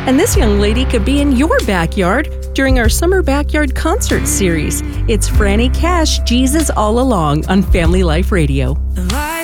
And this young lady could be in your backyard during our Summer Backyard Concert Series. It's Franny Cash, Jesus All Along on Family Life Radio.